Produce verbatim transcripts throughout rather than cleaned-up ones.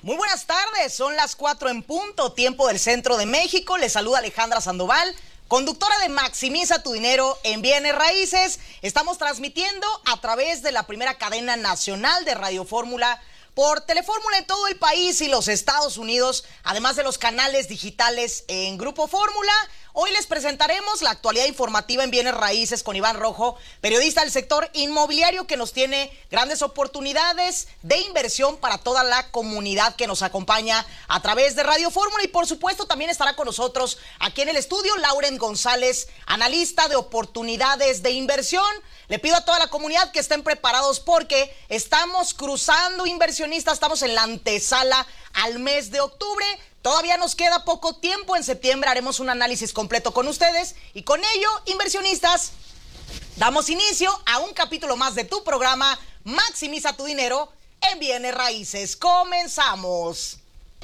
Muy buenas tardes, son las cuatro en punto, tiempo del centro de México. Les saluda Alejandra Sandoval, conductora de Maximiza tu Dinero en Bienes Raíces. Estamos transmitiendo a través de la primera cadena nacional de Radio Fórmula por Telefórmula en todo el país y los Estados Unidos, además de los canales digitales en Grupo Fórmula. Hoy les presentaremos la actualidad informativa en Bienes Raíces con Iván Rojo, periodista del sector inmobiliario, que nos tiene grandes oportunidades de inversión para toda la comunidad que nos acompaña a través de Radio Fórmula. Y por supuesto también estará con nosotros aquí en el estudio Lauren González, analista de oportunidades de inversión. Le pido a toda la comunidad que estén preparados porque estamos cruzando inversionistas, estamos en la antesala al mes de octubre. Todavía nos queda poco tiempo, en septiembre haremos un análisis completo con ustedes y con ello, inversionistas, damos inicio a un capítulo más de tu programa Maximiza tu Dinero en Bienes Raíces. ¡Comenzamos!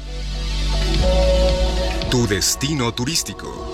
Tu destino turístico.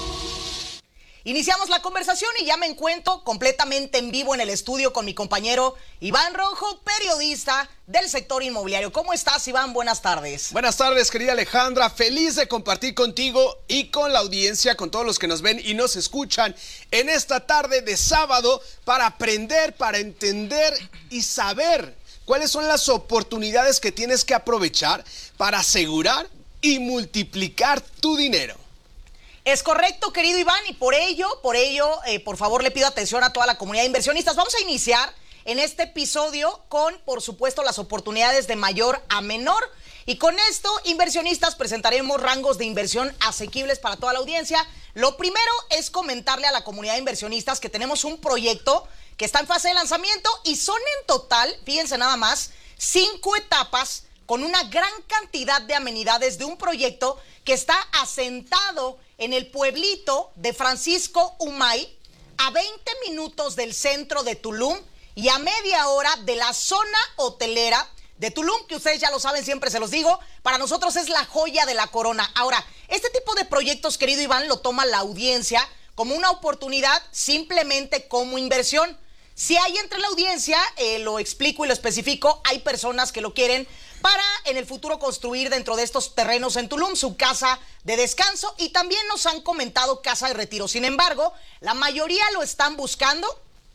Iniciamos la conversación y ya me encuentro completamente en vivo en el estudio con mi compañero Iván Rojo, periodista del sector inmobiliario. ¿Cómo estás, Iván? Buenas tardes. Buenas tardes, querida Alejandra. Feliz de compartir contigo y con la audiencia, con todos los que nos ven y nos escuchan en esta tarde de sábado para aprender, para entender y saber cuáles son las oportunidades que tienes que aprovechar para asegurar y multiplicar tu dinero. Es correcto, querido Iván, y por ello, por ello, eh, por favor, le pido atención a toda la comunidad de inversionistas. Vamos a iniciar en este episodio con, por supuesto, las oportunidades de mayor a menor. Y con esto, inversionistas, presentaremos rangos de inversión asequibles para toda la audiencia. Lo primero es comentarle a la comunidad de inversionistas que tenemos un proyecto que está en fase de lanzamiento y son en total, fíjense nada más, cinco etapas con una gran cantidad de amenidades de un proyecto que está asentado en el pueblito de Francisco Humay, a veinte minutos del centro de Tulum y a media hora de la zona hotelera de Tulum, que ustedes ya lo saben, siempre se los digo, para nosotros es la joya de la corona. Ahora, este tipo de proyectos, querido Iván, lo toma la audiencia como una oportunidad, simplemente como inversión. Si hay entre la audiencia, eh, lo explico y lo especifico, hay personas que lo quieren para en el futuro construir dentro de estos terrenos en Tulum su casa de descanso y también nos han comentado casa de retiro. Sin embargo, la mayoría lo están buscando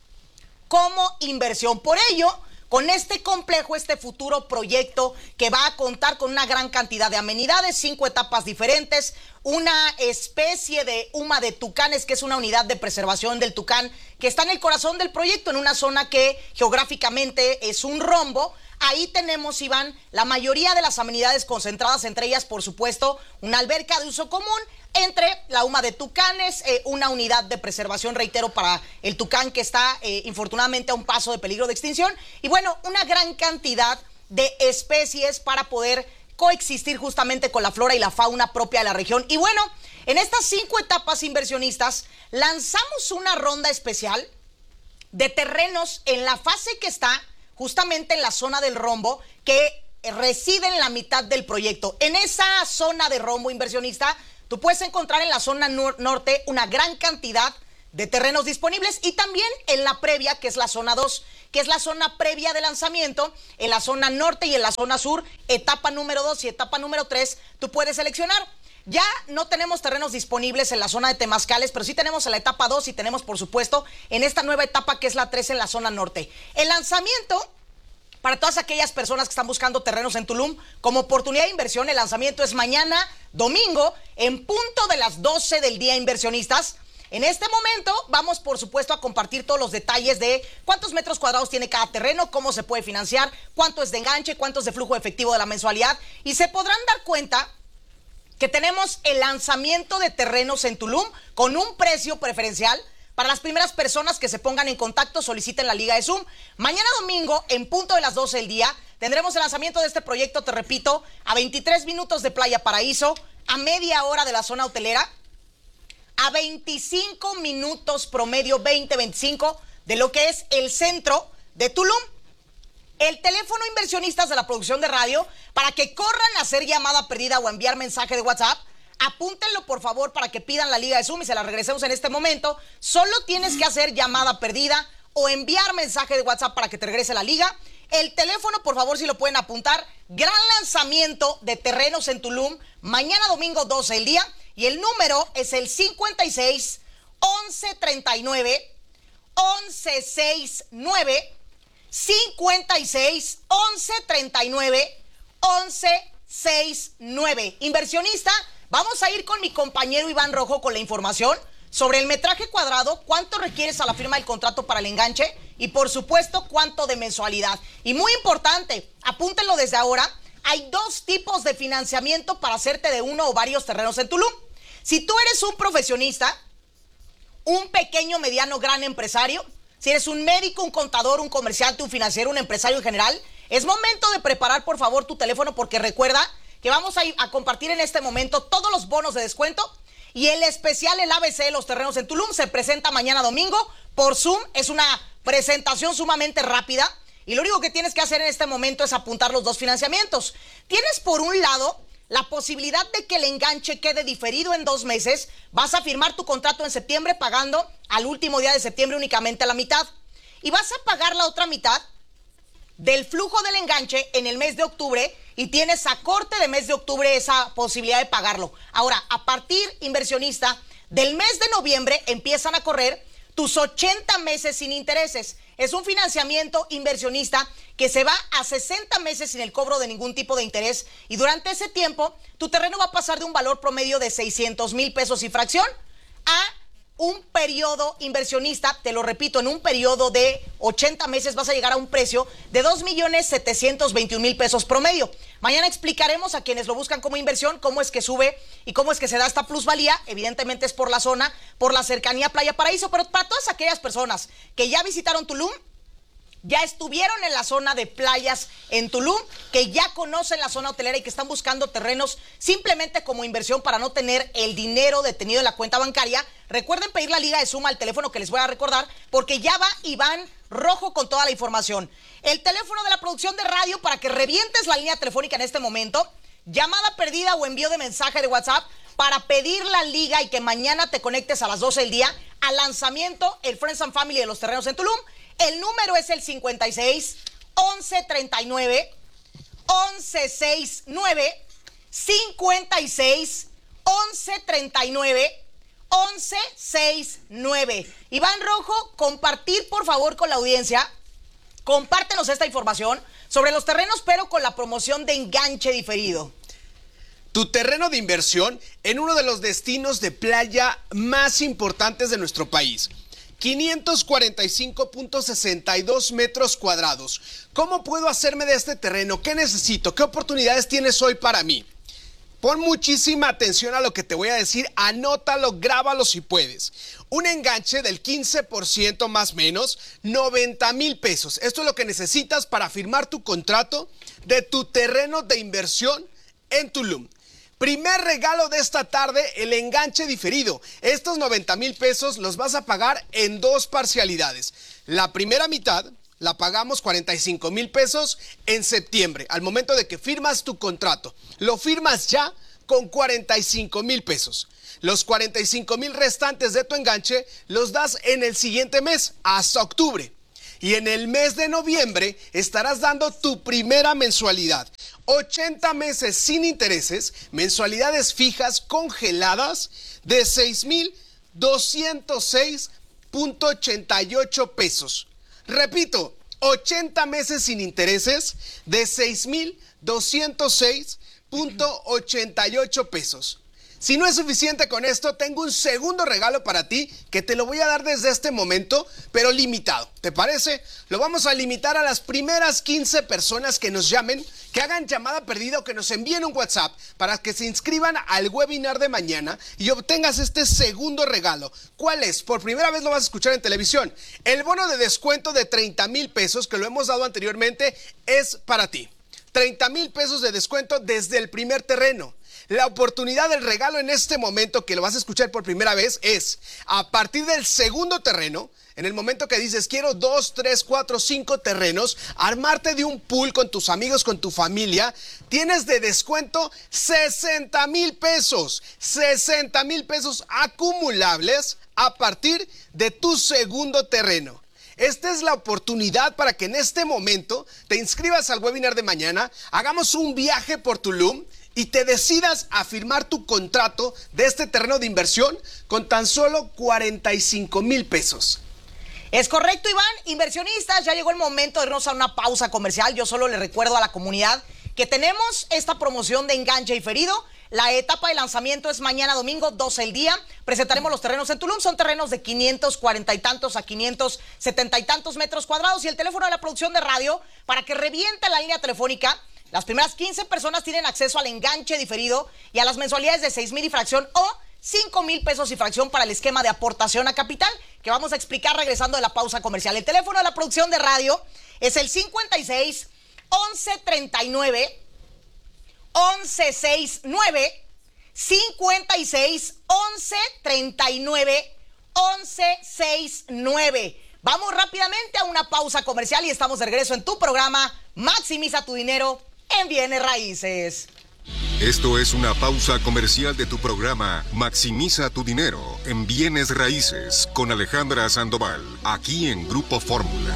como inversión. Por ello, con este complejo, este futuro proyecto que va a contar con una gran cantidad de amenidades, cinco etapas diferentes, una especie de huma de tucanes, que es una unidad de preservación del tucán, que está en el corazón del proyecto, en una zona que geográficamente es un rombo. Ahí tenemos, Iván, la mayoría de las amenidades concentradas, entre ellas, por supuesto, una alberca de uso común, entre la huma de tucanes, eh, una unidad de preservación, reitero, para el tucán que está, eh, infortunadamente, a un paso de peligro de extinción. Y bueno, una gran cantidad de especies para poder coexistir justamente con la flora y la fauna propia de la región. Y bueno, en estas cinco etapas inversionistas, lanzamos una ronda especial de terrenos en la fase que está justamente en la zona del rombo, que reside en la mitad del proyecto. En esa zona de rombo, inversionista, tú puedes encontrar en la zona nor- norte una gran cantidad de terrenos disponibles y también en la previa, que es la zona dos, que es la zona previa de lanzamiento, en la zona norte y en la zona sur, etapa número dos y etapa número tres, tú puedes seleccionar. Ya no tenemos terrenos disponibles en la zona de Temazcales, pero sí tenemos en la etapa dos y tenemos, por supuesto, en esta nueva etapa que es la tres en la zona norte. El lanzamiento, para todas aquellas personas que están buscando terrenos en Tulum, como oportunidad de inversión, el lanzamiento es mañana, domingo, en punto de las doce del día, inversionistas. En este momento vamos, por supuesto, a compartir todos los detalles de cuántos metros cuadrados tiene cada terreno, cómo se puede financiar, cuánto es de enganche, cuánto es de flujo efectivo de la mensualidad, y se podrán dar cuenta que tenemos el lanzamiento de terrenos en Tulum con un precio preferencial para las primeras personas que se pongan en contacto, soliciten la liga de Zoom. Mañana domingo, en punto de las doce del día, tendremos el lanzamiento de este proyecto, te repito, a veintitrés minutos de Playa Paraíso, a media hora de la zona hotelera, a veinticinco minutos promedio, veinte, veinticinco, de lo que es el centro de Tulum. El teléfono, inversionistas de la producción de radio, para que corran a hacer llamada perdida o enviar mensaje de WhatsApp, apúntenlo por favor para que pidan la liga de Zoom y se la regresemos en este momento. Solo tienes que hacer llamada perdida o enviar mensaje de WhatsApp para que te regrese la liga. El teléfono, por favor, si lo pueden apuntar. Gran lanzamiento de terrenos en Tulum. Mañana domingo doce del día. Y el número es el cincuenta y seis, once treinta y nueve, once sesenta y nueve. cincuenta y seis, once treinta y nueve, once sesenta y nueve. Inversionista, vamos a ir con mi compañero Iván Rojo con la información sobre el metraje cuadrado, cuánto requieres a la firma del contrato para el enganche y por supuesto cuánto de mensualidad. Y muy importante, apúntenlo desde ahora, hay dos tipos de financiamiento para hacerte de uno o varios terrenos en Tulum. Si tú eres un profesionista, un pequeño, mediano, gran empresario, si eres un médico, un contador, un comerciante, un financiero, un empresario en general, es momento de preparar, por favor, tu teléfono porque recuerda que vamos a, ir a compartir en este momento todos los bonos de descuento y el especial, el A B C de los terrenos en Tulum, se presenta mañana domingo por Zoom. Es una presentación sumamente rápida y lo único que tienes que hacer en este momento es apuntar los dos financiamientos. Tienes por un lado la posibilidad de que el enganche quede diferido en dos meses. Vas a firmar tu contrato en septiembre pagando al último día de septiembre únicamente la mitad. Y vas a pagar la otra mitad del flujo del enganche en el mes de octubre y tienes a corte de mes de octubre esa posibilidad de pagarlo. Ahora, a partir, inversionista, del mes de noviembre empiezan a correr tus ochenta meses sin intereses. Es un financiamiento inversionista que se va a sesenta meses sin el cobro de ningún tipo de interés y durante ese tiempo tu terreno va a pasar de un valor promedio de seiscientos mil pesos y fracción a un periodo inversionista, te lo repito, en un periodo de ochenta meses vas a llegar a un precio de dos millones setecientos veintiún mil pesos promedio. Mañana explicaremos a quienes lo buscan como inversión cómo es que sube y cómo es que se da esta plusvalía. Evidentemente es por la zona, por la cercanía a Playa Paraíso, pero para todas aquellas personas que ya visitaron Tulum, ya estuvieron en la zona de playas en Tulum, que ya conocen la zona hotelera y que están buscando terrenos simplemente como inversión para no tener el dinero detenido en la cuenta bancaria. Recuerden pedir la liga de Suma al teléfono que les voy a recordar, porque ya va Iván Rojo con toda la información. El teléfono de la producción de radio para que revientes la línea telefónica en este momento, llamada perdida o envío de mensaje de WhatsApp para pedir la liga y que mañana te conectes a las doce del día al lanzamiento, el Friends and Family de los terrenos en Tulum. El número es el cincuenta y seis, once treinta y nueve, once sesenta y nueve, cincuenta y seis, once treinta y nueve, once sesenta y nueve. Iván Rojo, compartir por favor con la audiencia, compártenos esta información sobre los terrenos, pero con la promoción de enganche diferido. Tu terreno de inversión en uno de los destinos de playa más importantes de nuestro país. quinientos cuarenta y cinco punto sesenta y dos metros cuadrados. ¿Cómo puedo hacerme de este terreno? ¿Qué necesito? ¿Qué oportunidades tienes hoy para mí? Pon muchísima atención a lo que te voy a decir, anótalo, grábalo si puedes. Un enganche del quince por ciento más menos, noventa mil pesos. Esto es lo que necesitas para firmar tu contrato de tu terreno de inversión en Tulum. Primer regalo de esta tarde, el enganche diferido. Estos noventa mil pesos los vas a pagar en dos parcialidades. La primera mitad la pagamos cuarenta y cinco mil pesos en septiembre, al momento de que firmas tu contrato. Lo firmas ya con cuarenta y cinco mil pesos. Los cuarenta y cinco mil restantes de tu enganche los das en el siguiente mes, hasta octubre. Y en el mes de noviembre estarás dando tu primera mensualidad. ochenta meses sin intereses, mensualidades fijas congeladas de seis mil doscientos seis punto ochenta y ocho pesos. Repito, ochenta meses sin intereses de seis mil doscientos seis punto ochenta y ocho pesos. Si no es suficiente con esto, tengo un segundo regalo para ti que te lo voy a dar desde este momento, pero limitado. ¿Te parece? Lo vamos a limitar a las primeras quince personas que nos llamen, que hagan llamada perdida o que nos envíen un WhatsApp para que se inscriban al webinar de mañana y obtengas este segundo regalo. ¿Cuál es? Por primera vez lo vas a escuchar en televisión. El bono de descuento de treinta mil pesos que lo hemos dado anteriormente es para ti. treinta mil pesos de descuento desde el primer terreno. La oportunidad del regalo en este momento que lo vas a escuchar por primera vez es a partir del segundo terreno, en el momento que dices quiero dos, tres, cuatro, cinco terrenos, armarte de un pool con tus amigos, con tu familia, tienes de descuento sesenta mil pesos, sesenta mil pesos acumulables a partir de tu segundo terreno. Esta es la oportunidad para que en este momento te inscribas al webinar de mañana, hagamos un viaje por Tulum y te decidas a firmar tu contrato de este terreno de inversión con tan solo cuarenta y cinco mil pesos. Es correcto, Iván. Inversionistas, ya llegó el momento de irnos a una pausa comercial. Yo solo le recuerdo a la comunidad que tenemos esta promoción de enganche diferido. La etapa de lanzamiento es mañana domingo, doce del día. Presentaremos los terrenos en Tulum. Son terrenos de quinientos cuarenta y tantos a quinientos setenta y tantos metros cuadrados. Y el teléfono de la producción de radio para que reviente la línea telefónica. Las primeras quince personas tienen acceso al enganche diferido y a las mensualidades de seis mil y fracción o cinco mil pesos y fracción para el esquema de aportación a capital, que vamos a explicar regresando de la pausa comercial. El teléfono de la producción de radio es el cincuenta y seis, once treinta y nueve, once sesenta y nueve, cincuenta y seis, once treinta y nueve, once sesenta y nueve. Vamos rápidamente a una pausa comercial y estamos de regreso en tu programa Maximiza tu dinero en bienes raíces. Esto es una pausa comercial de tu programa Maximiza tu dinero en bienes raíces con Alejandra Sandoval, aquí en Grupo Fórmula.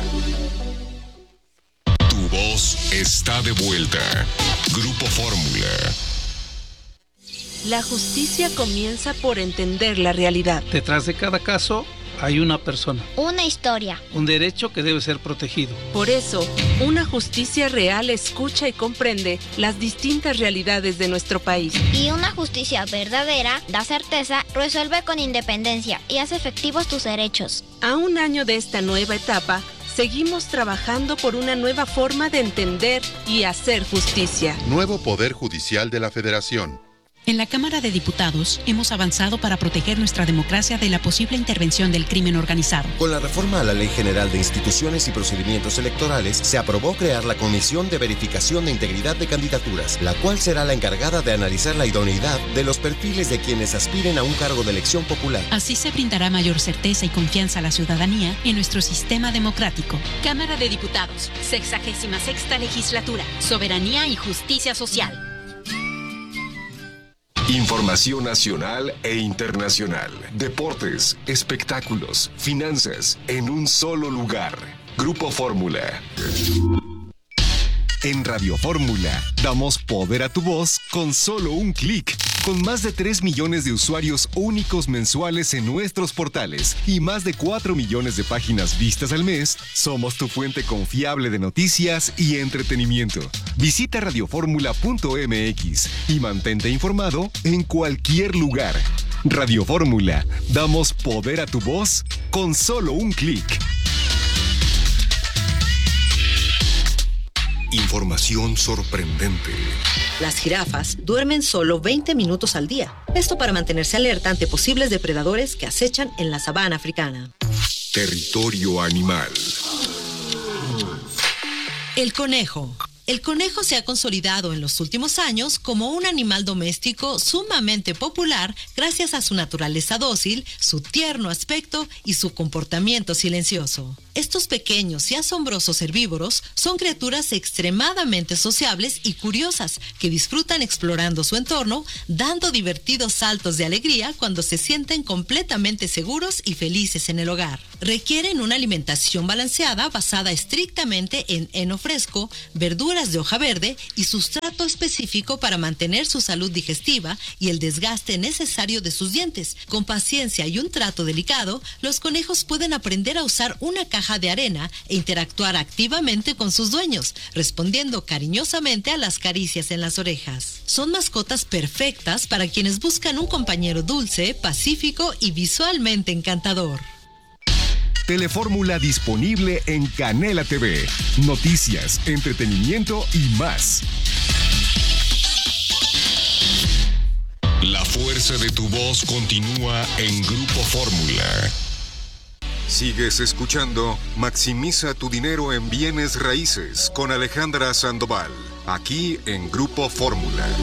Tu voz está de vuelta. Grupo Fórmula. La justicia comienza por entender la realidad. Detrás de cada caso hay una persona. Una historia. Un derecho que debe ser protegido. Por eso, una justicia real escucha y comprende las distintas realidades de nuestro país. Y una justicia verdadera da certeza, resuelve con independencia y hace efectivos tus derechos. A un año de esta nueva etapa, seguimos trabajando por una nueva forma de entender y hacer justicia. Nuevo Poder Judicial de la Federación. En la Cámara de Diputados hemos avanzado para proteger nuestra democracia de la posible intervención del crimen organizado. Con la reforma a la Ley General de Instituciones y Procedimientos Electorales, se aprobó crear la Comisión de Verificación de Integridad de Candidaturas, la cual será la encargada de analizar la idoneidad de los perfiles de quienes aspiren a un cargo de elección popular. Así se brindará mayor certeza y confianza a la ciudadanía en nuestro sistema democrático. Cámara de Diputados, sexagésima sexta legislatura, Soberanía y Justicia Social. Información nacional e internacional. Deportes, espectáculos, finanzas, en un solo lugar. Grupo Fórmula. En Radio Fórmula, damos poder a tu voz con solo un clic. Con más de tres millones de usuarios únicos mensuales en nuestros portales y más de cuatro millones de páginas vistas al mes, somos tu fuente confiable de noticias y entretenimiento. Visita radioformula punto m x y mantente informado en cualquier lugar. Radio Fórmula, damos poder a tu voz con solo un clic. Información sorprendente. Las jirafas duermen solo veinte minutos al día. Esto para mantenerse alerta ante posibles depredadores que acechan en la sabana africana. Territorio animal. El conejo. El conejo se ha consolidado en los últimos años como un animal doméstico sumamente popular gracias a su naturaleza dócil, su tierno aspecto y su comportamiento silencioso. Estos pequeños y asombrosos herbívoros son criaturas extremadamente sociables y curiosas que disfrutan explorando su entorno, dando divertidos saltos de alegría cuando se sienten completamente seguros y felices en el hogar. Requieren una alimentación balanceada basada estrictamente en heno fresco, verduras de hoja verde y sustrato específico para mantener su salud digestiva y el desgaste necesario de sus dientes. Con paciencia y un trato delicado, los conejos pueden aprender a usar una caja de arena e interactuar activamente con sus dueños, respondiendo cariñosamente a las caricias en las orejas. Son mascotas perfectas para quienes buscan un compañero dulce, pacífico y visualmente encantador. Telefórmula disponible en Canela T V. Noticias, entretenimiento y más. La fuerza de tu voz continúa en Grupo Fórmula. Sigues escuchando Maximiza tu dinero en bienes raíces con Alejandra Sandoval, aquí en Grupo Fórmula.